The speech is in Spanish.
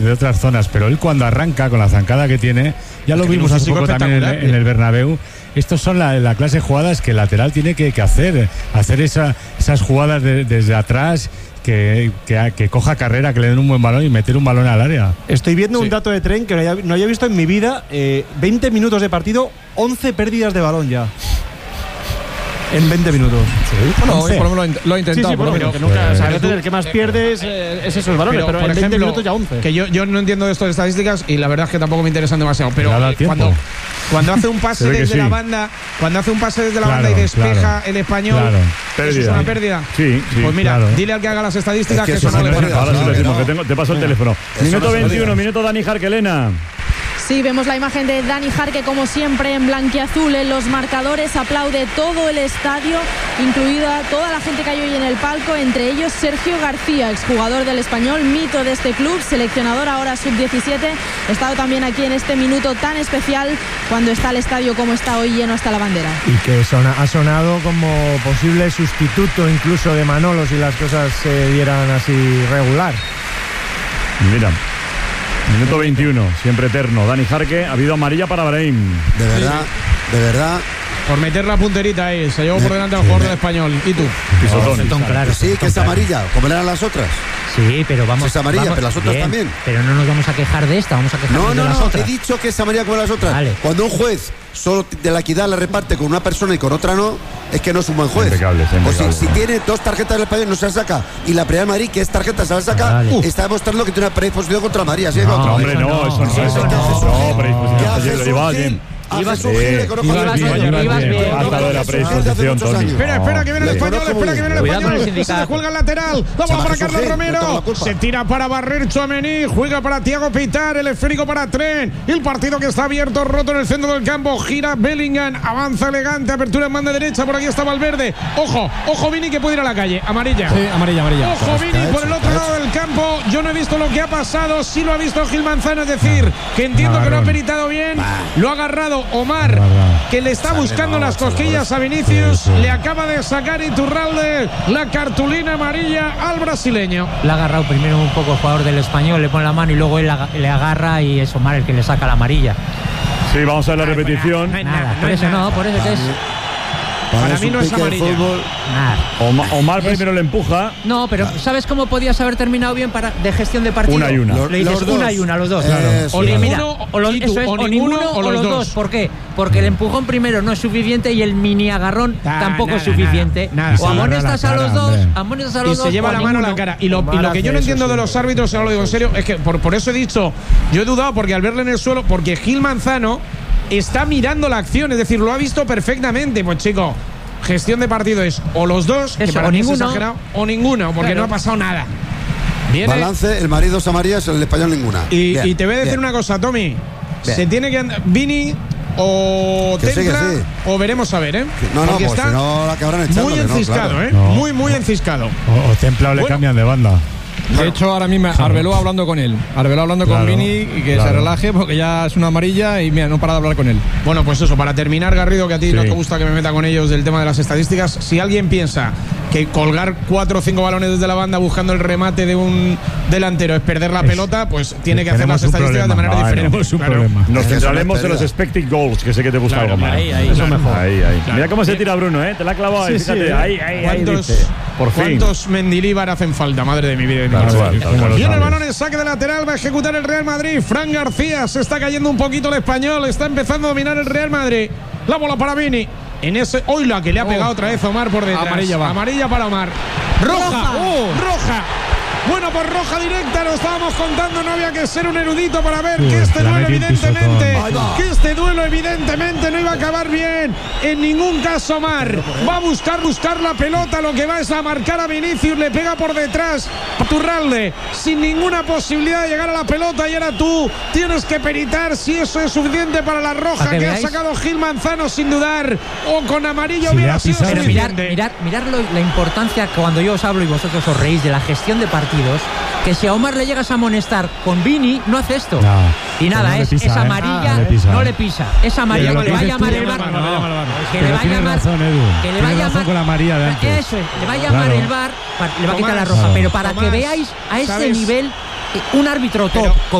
de otras zonas, pero él cuando arranca con la zancada que tiene, ya lo vimos hace poco también en el Bernabéu. Estos son la clase de jugadas que el lateral tiene que hacer esas jugadas desde atrás, que coja carrera, que le den un buen balón y meter un balón al área. Estoy viendo un dato de tren que no había visto en mi vida. 20 minutos de partido, 11 pérdidas de balón ya. En 20 minutos. Sí. Bueno, hoy por lo menos lo he intentado. Sí, pero que nunca, a veces el que más pierdes es esos balones, pero en 20 minutos ya 11. Que yo no entiendo de esto de estadísticas y la verdad es que tampoco me interesan demasiado. Pero cuando hace un pase desde la banda, y despeja el Español, ¿eso es una pérdida? Sí. Pues mira, dile al que haga las estadísticas que eso no le parece. Ahora sí lo decimos, que te paso el teléfono. Minuto 21, minuto Dani Jarque, Elena. Sí, vemos la imagen de Dani Jarque como siempre en blanquiazul en los marcadores, aplaude todo el estadio, incluida toda la gente que hay hoy en el palco, entre ellos Sergio García, exjugador del Español, mito de este club, seleccionador ahora sub-17, ha estado también aquí en este minuto tan especial cuando está el estadio como está hoy, lleno hasta la bandera. Y que ha sonado como posible sustituto incluso de Manolo si las cosas se dieran así regular. Mira, minuto 21, siempre eterno. Dani Jarque, ha habido amarilla para Brahim. De verdad. Por meter la punterita ahí, se llevó por delante al jugador del Español. ¿Y tú? Pisotón, claro. Sí, que es amarilla, como eran las otras. Sí, pero vamos. Es amarilla, vamos, pero las otras bien, también. Pero no nos vamos a quejar de esta, vamos a quejarnos de las otras. He dicho que es amarilla como las otras. Vale. Cuando un juez solo de la equidad la reparte con una persona y con otra no, es que no es un buen juez. Impecable. O si tiene dos tarjetas del Español no se la saca y la primera de Madrid, que es tarjeta, se la saca, está demostrando que tiene una predisposición contra María. ¿Sí? No, hombre, no, eso no. Predisposición. Ibas bien. Hasta de la predisposición, Tony. Espera, que viene el Español, Cuidado con el Se juega el lateral, la bola para Carlos Romero, se tira para barrer Tchouaméni, juega para Thiago Peitar, el esférico para Tren, el partido que está abierto, roto en el centro del campo, gira Bellingham, avanza elegante, apertura en banda derecha, por aquí está Valverde, ojo Vini que puede ir a la calle, amarilla. Sí, amarilla. Ojo Vini por el otro lado del campo, yo no he visto lo que ha pasado, sí lo ha visto Gil Manzano, es decir, que entiendo que lo ha peritado bien, lo ha agarrado Omar, que le está buscando las cosquillas a Vinicius, le acaba de sacar Iturralde la cartulina amarilla al brasileño. Le ha agarrado primero un poco el jugador del Español, le pone la mano y luego él le agarra y es Omar el que le saca la amarilla. Sí, vamos a ver la repetición. Por eso que es. Para mí no es amarilla. Nada. Omar primero le empuja. No, pero ¿sabes cómo podías haber terminado bien de gestión de partido? Una y una. Le dices los dos. Claro. O ninguno o los dos. ¿Por qué? Porque el empujón primero no es suficiente y el mini agarrón tampoco es suficiente. O amonestas a los dos, y se lleva la mano a la cara. Y lo que yo no entiendo de los árbitros, ahora lo digo en serio, es que por eso he dicho, yo he dudado porque al verle en el suelo, porque Gil Manzano está mirando la acción, es decir, lo ha visto perfectamente. Pues chico, gestión de partido es o los dos, que para mí es exagerado, o ninguno, porque no ha pasado nada. Balance, el marido es amarillas, el Español ninguna. Y te voy a decir una cosa, Tommy. Se tiene que andar Vini o Templa o veremos a ver, ¿eh? Porque está si no la acabarán echando, muy enciscado, muy enciscado. O Templa o le cambian de banda. De hecho, ahora mismo Arbeloa hablando con él. Arbeloa hablando con Vini y que se relaje porque ya es una amarilla y mira, no para de hablar con él. Bueno, pues eso, para terminar, Garrido, que a ti no te gusta que me meta con ellos del tema de las estadísticas, si alguien piensa que colgar 4 o 5 balones desde la banda buscando el remate de un delantero es perder la pelota, pues tiene que hacer las estadísticas de manera diferente. Nos centraremos en los expected goals, que sé que te gusta algo más. Eso mejor. Mira cómo se tira Bruno, te la ha clavado ahí, fíjate. Ahí, por fin. ¿Cuántos Mendilibar hacen falta? Madre de mi vida. Viene el balón en saque de lateral, va a ejecutar el Real Madrid. Fran García, se está cayendo un poquito el Español, está empezando a dominar el Real Madrid. La bola para Vini. En ese, hoy la que le ha pegado otra vez Omar por detrás. Amarilla para Omar. Roja. Bueno, por roja directa, lo estábamos contando, no había que ser un erudito para ver que este duelo evidentemente no iba a acabar bien. En ningún caso Omar va a buscar la pelota, lo que va es a marcar a Vinicius, le pega por detrás Iturralde, sin ninguna posibilidad de llegar a la pelota, y ahora tú tienes que peritar si eso es suficiente para la roja que ha sacado Gil Manzano sin dudar, o con amarillo hubiera sido suficiente. Mirad la importancia que cuando yo os hablo y vosotros os reís de la gestión de partidos, que si a Omar le llegas a amonestar con Vini, no hace esto. Y nada, es amarilla, no le pisa. Es amarilla, que le va a llamar el VAR. Que le va a llamar. Que le va a llamar con la amarilla de antes. Eso es, le va a llamar el VAR, le va a quitar la roja. Pero para que veáis a ese nivel un árbitro top